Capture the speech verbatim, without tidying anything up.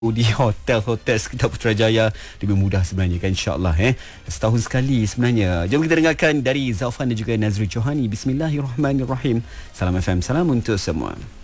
di hotel-hotel sekitar Putrajaya lebih mudah sebenarnya kan, insyaAllah eh. Setahun sekali sebenarnya. Jom kita dengarkan dari Zaufan dan juga Nazri Johani. Bismillahirrahmanirrahim. Salam F M, salam untuk semua.